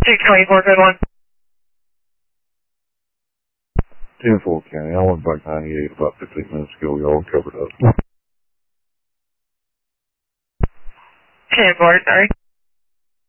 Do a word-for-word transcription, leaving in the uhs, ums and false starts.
two twenty-four, good one. ten four County, I went back ninety-eight about fifteen minutes ago. Y'all covered up. ten four, sorry.